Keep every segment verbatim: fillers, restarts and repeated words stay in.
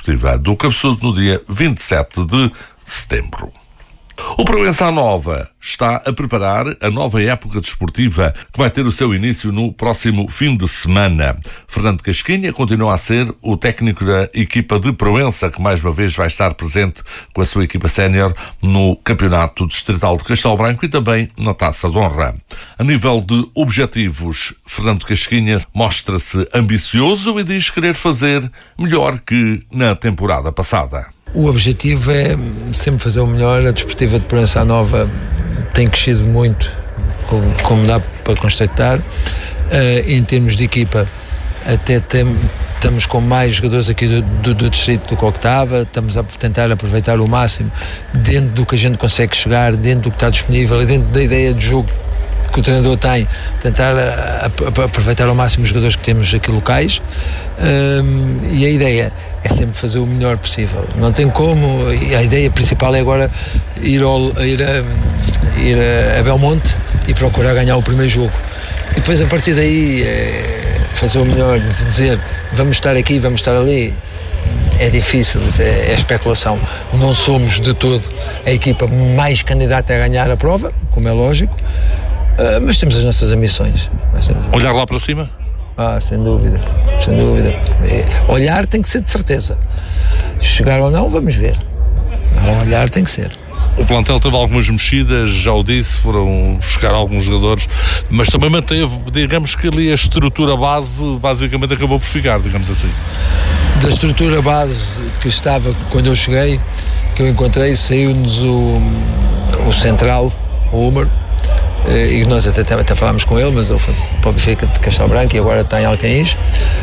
Desportiva do Cabeçudo no dia vinte e sete de setembro. O Proença Nova está a preparar a nova época desportiva que vai ter o seu início no próximo fim de semana. Fernando Casquinha continua a ser o técnico da equipa de Proença, que mais uma vez vai estar presente com a sua equipa sénior no Campeonato Distrital de Castelo Branco e também na Taça de Honra. A nível de objetivos, Fernando Casquinha mostra-se ambicioso e diz querer fazer melhor que na temporada passada. O objetivo é sempre fazer o melhor. A Desportiva de Proença Nova tem crescido muito, como, como dá para constatar. Uh, em termos de equipa, até tem, estamos com mais jogadores aqui do, do, do distrito do que octava. Estamos a tentar aproveitar o máximo dentro do que a gente consegue chegar, dentro do que está disponível e dentro da ideia de jogo que o treinador tem, tentar a, a, a aproveitar ao máximo os jogadores que temos aqui locais. Um, e a ideia é sempre fazer o melhor possível, não tem como, e a ideia principal é agora ir, ao, ir, a, ir a Belmonte e procurar ganhar o primeiro jogo, e depois a partir daí é fazer o melhor, dizer vamos estar aqui, vamos estar ali. É difícil, é, é especulação. Não somos de todo a equipa mais candidata a ganhar a prova, como é lógico, uh, mas temos as nossas ambições. Olhar lá para cima? Ah, sem dúvida, sem dúvida. É, olhar tem que ser de certeza. Chegar ou não, vamos ver. Olhar tem que ser. O plantel teve algumas mexidas, já o disse, foram buscar alguns jogadores, mas também manteve, digamos que ali a estrutura base basicamente acabou por ficar, digamos assim. Da estrutura base que estava quando eu cheguei, que eu encontrei, saiu-nos o, o central, o Umer, e nós até, até falámos com ele, mas ele foi para o Benfica de Castelo Branco e agora está em Alcaíns.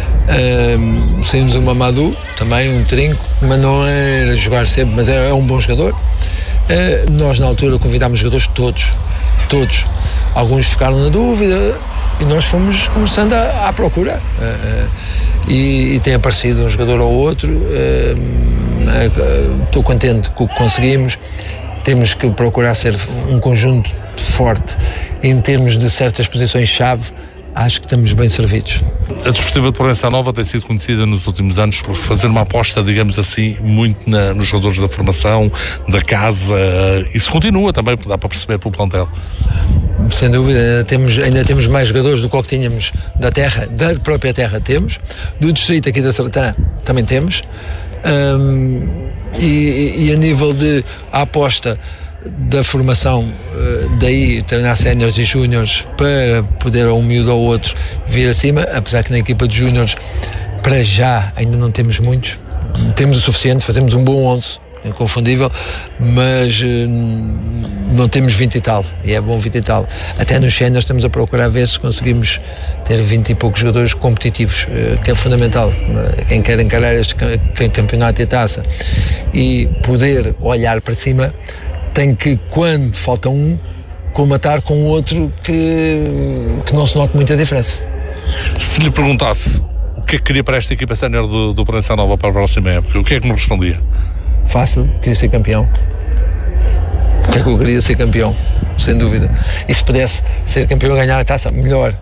Um, saiu-nos o Mamadou, também um trinco, mas não era jogar sempre, mas é, é um bom jogador. Uh, nós na altura convidámos jogadores todos, todos. Alguns ficaram na dúvida e nós fomos começando a, a procurar. Uh, uh, e, e tem aparecido um jogador ou outro. Estou uh, uh, contente com o que conseguimos. Temos que procurar ser um conjunto forte em termos de certas posições-chave. Acho que estamos bem servidos. A Desportiva de Proença Nova tem sido conhecida nos últimos anos por fazer uma aposta, digamos assim, muito na, nos jogadores da formação, da casa. Isso continua também, dá para perceber pelo plantel. Sem dúvida, ainda temos, ainda temos mais jogadores do que, que tínhamos da terra, da própria terra temos, do distrito aqui da Sertã também temos. Um, e, e a nível de a aposta da formação, daí treinar séniores e júniores para poder a um miúdo ou outro vir acima, apesar que na equipa de júniores para já ainda não temos muitos, temos o suficiente, fazemos um bom onze, inconfundível, mas não temos vinte e tal, e é bom vinte e tal. Até nos séniores estamos a procurar ver se conseguimos ter vinte e poucos jogadores competitivos, que é fundamental. Quem quer encarar este campeonato e a taça e poder olhar para cima tem que, quando falta um, colmatar com outro que, que não se note muita diferença. Se lhe perguntasse o que é que queria para esta equipa sénior do, do Proença Nova para a próxima época, o que é que me respondia? Fácil, queria ser campeão. O que é que eu queria ser campeão? Sem dúvida. E se pudesse ser campeão e ganhar a taça, melhor.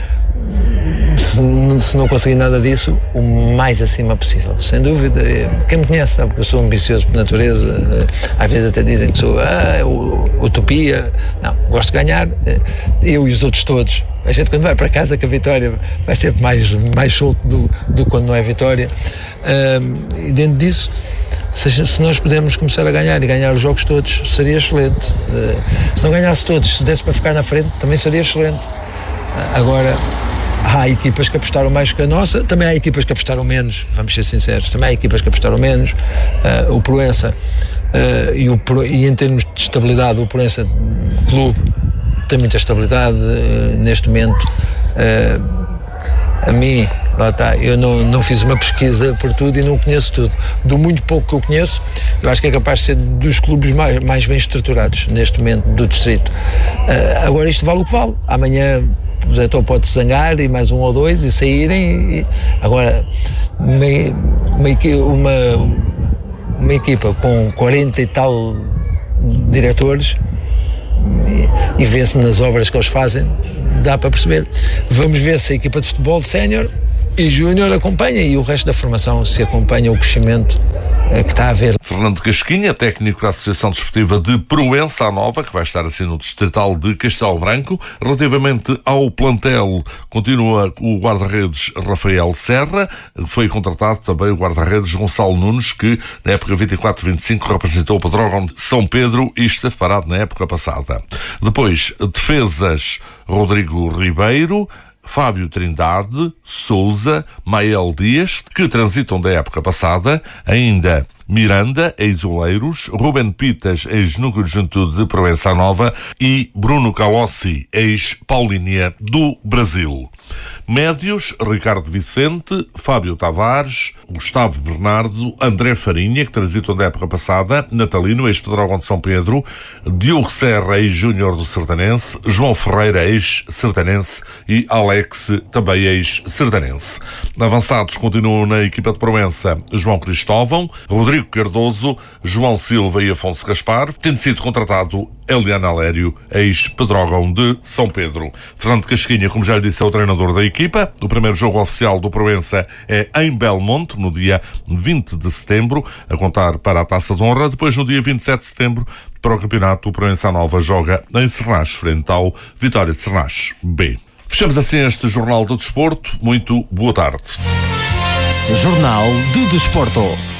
Se, se não conseguir nada disso, o mais acima possível, sem dúvida. Quem me conhece sabe que eu sou ambicioso por natureza. Às vezes até dizem que sou ah, utopia. Não, gosto de ganhar. Eu e os outros todos. A gente, quando vai para casa com a vitória, vai sempre mais, mais solto do, do que quando não é vitória. Um, e dentro disso, se, se nós pudermos começar a ganhar e ganhar os jogos todos, seria excelente. Uh, se não ganhasse todos, se desse para ficar na frente, também seria excelente. Uh, agora, há equipas que apostaram mais que a nossa, também há equipas que apostaram menos, vamos ser sinceros, também há equipas que apostaram menos. Uh, o Proença, uh, e, o, e em termos de estabilidade, o Proença Clube tem muita estabilidade uh, neste momento. Uh, a mim, lá está, eu não, não fiz uma pesquisa por tudo e não conheço tudo. Do muito pouco que eu conheço, eu acho que é capaz de ser dos clubes mais, mais bem estruturados neste momento do distrito. Uh, agora isto vale o que vale. Amanhã o Zé Tó pode se zangar e mais um ou dois e saírem. E, agora, uma, uma, uma, uma equipa com quarenta e tal diretores e, e vê-se nas obras que eles fazem, dá para perceber. Vamos ver se a equipa de futebol sénior e Júnior acompanha, e o resto da formação se acompanha o crescimento que está a haver. Fernando Casquinha, técnico da Associação Desportiva de Proença Nova, que vai estar assim no distrital de Castelo Branco. Relativamente ao plantel, continua o guarda-redes Rafael Serra, foi contratado também o guarda-redes Gonçalo Nunes, que na época vinte e quatro vinte e cinco representou o Pedrógão de São Pedro e esteve parado na época passada. Depois, defesas Rodrigo Ribeiro, Fábio Trindade, Souza, Mael Dias, que transitam da época passada, ainda Miranda, ex-Oleiros, Ruben Pitas, ex-Núcleo de Juventude de Proença Nova e Bruno Calossi, ex-Paulínia do Brasil. Médios, Ricardo Vicente, Fábio Tavares, Gustavo Bernardo, André Farinha, que transitam da época passada, Natalino, ex-Pedrógão de São Pedro, Diogo Serra, ex-Júnior do Sertanense, João Ferreira, ex-Sertanense e Alex, também ex-Sertanense. Avançados continuam na equipa de Proença João Cristóvão, Rodrigo Cardoso, João Silva e Afonso Gaspar, tendo sido contratado Eliana Alério, ex-Pedrógão de São Pedro. Fernando Casquinha, como já lhe disse, é o treinador da equipa. O primeiro jogo oficial do Proença é em Belmonte, no dia vinte de setembro, a contar para a Taça de Honra. Depois, no dia vinte e sete de setembro, para o campeonato, o Proença Nova joga em Sernache, frente ao Vitória de Sernache B. Fechamos assim este Jornal do Desporto. Muito boa tarde. Jornal do Desporto.